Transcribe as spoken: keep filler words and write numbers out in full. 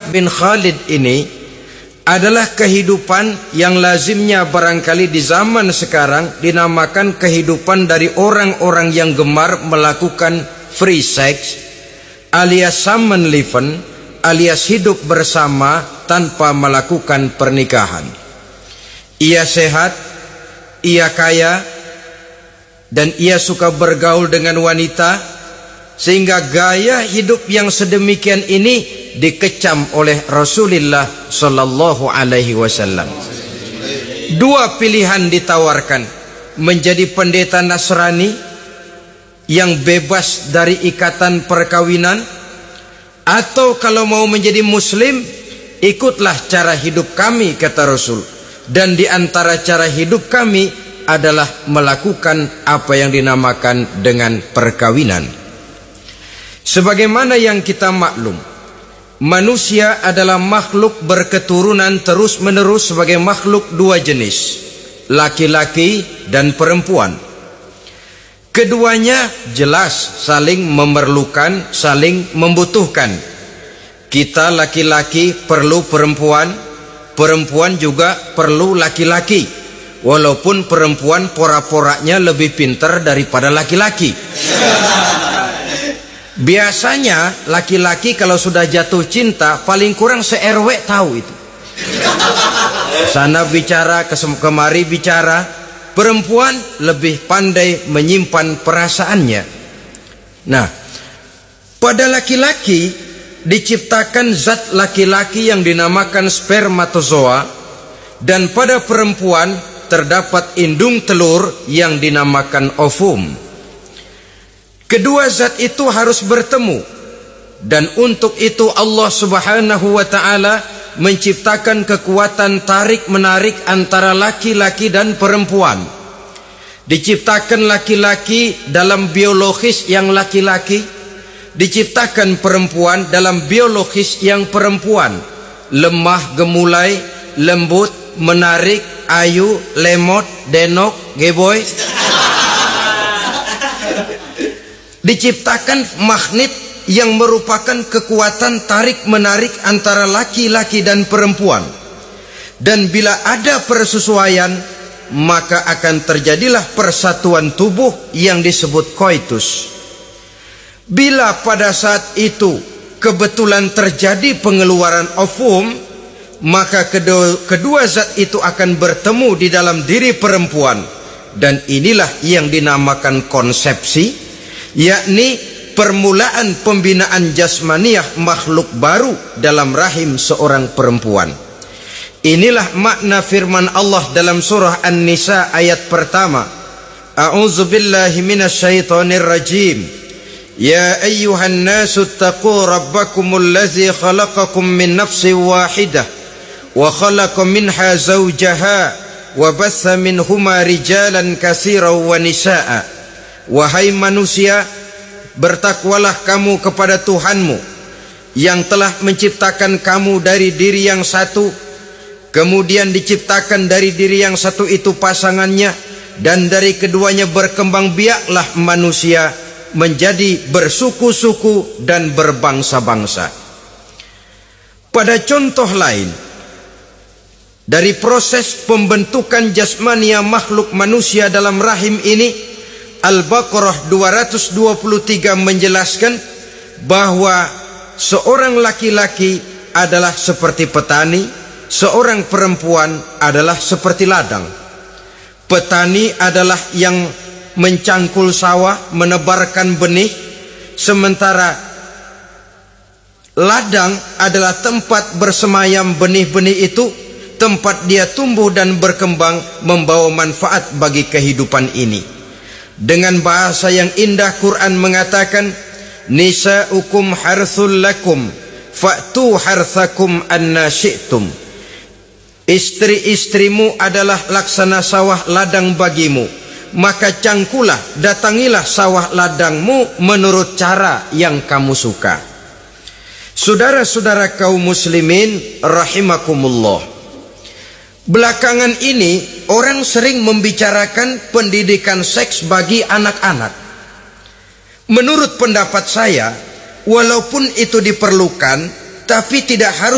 bin Khalid ini adalah kehidupan yang lazimnya barangkali di zaman sekarang dinamakan kehidupan dari orang-orang yang gemar melakukan free sex alias samenleven alias hidup bersama tanpa melakukan pernikahan. Ia sehat, ia kaya, dan ia suka bergaul dengan wanita, sehingga gaya hidup yang sedemikian ini dikecam oleh Rasulullah sallallahu alaihi wasallam. Dua pilihan ditawarkan: menjadi pendeta Nasrani yang bebas dari ikatan perkawinan, atau kalau mau menjadi muslim, ikutlah cara hidup kami, kata Rasul. Dan di antara cara hidup kami adalah melakukan apa yang dinamakan dengan perkawinan. Sebagaimana yang kita maklum, manusia adalah makhluk berketurunan terus-menerus sebagai makhluk dua jenis, laki-laki dan perempuan. Keduanya jelas saling memerlukan, saling membutuhkan. Kita laki-laki perlu perempuan, perempuan juga perlu laki-laki. Walaupun perempuan pora-poranya lebih pintar daripada laki-laki. Biasanya laki-laki kalau sudah jatuh cinta paling kurang se-R W tahu itu. Sana bicara, kemari bicara. Perempuan lebih pandai menyimpan perasaannya. Nah, pada laki-laki diciptakan zat laki-laki yang dinamakan spermatozoa, dan pada perempuan terdapat indung telur yang dinamakan ovum. Kedua zat itu harus bertemu, dan untuk itu Allah Subhanahu wa ta'ala menciptakan kekuatan tarik-menarik antara laki-laki dan perempuan. Diciptakan laki-laki dalam biologis yang laki-laki, diciptakan perempuan dalam biologis yang perempuan. Lemah gemulai, lembut, menarik, ayu, lemot, denok, geboy. Diciptakan magnet yang merupakan kekuatan tarik-menarik antara laki-laki dan perempuan. Dan bila ada persesuaian, maka akan terjadilah persatuan tubuh yang disebut koitus. Bila pada saat itu kebetulan terjadi pengeluaran ovum, maka kedua, kedua zat itu akan bertemu di dalam diri perempuan. Dan inilah yang dinamakan konsepsi, yakni permulaan pembinaan jasmaniah makhluk baru dalam rahim seorang perempuan. Inilah makna firman Allah dalam surah An-Nisa ayat pertama. A'udzu billahi minasyaitonir rajim. Ya ayyuhan nasu taqu rabbakumul ladzi khalaqakum min nafsin wahidah wa khalaqa minha zawjaha wa batha minhuma rijalan katsiran wa nisaa. Wahai manusia, bertakwalah kamu kepada Tuhanmu yang telah menciptakan kamu dari diri yang satu, kemudian diciptakan dari diri yang satu itu pasangannya, dan dari keduanya berkembang biaklah manusia menjadi bersuku-suku dan berbangsa-bangsa. Pada contoh lain dari proses pembentukan jasmania makhluk manusia dalam rahim ini, Al-Baqarah dua ratus dua puluh tiga menjelaskan bahwa seorang laki-laki adalah seperti petani, seorang perempuan adalah seperti ladang. Petani adalah yang mencangkul sawah, menebarkan benih, sementara ladang adalah tempat bersemayam benih-benih itu, tempat dia tumbuh dan berkembang membawa manfaat bagi kehidupan ini. Dengan bahasa yang indah, Quran mengatakan, nisa'ukum harthul lakum fa'tu harthakum anna syi'tum. Istri-istrimu adalah laksana sawah ladang bagimu, maka cangkulah, datangilah sawah ladangmu menurut cara yang kamu suka. Saudara-saudara kaum muslimin rahimakumullah, belakangan ini orang sering membicarakan pendidikan seks bagi anak-anak. Menurut pendapat saya, walaupun itu diperlukan, tapi tidak harus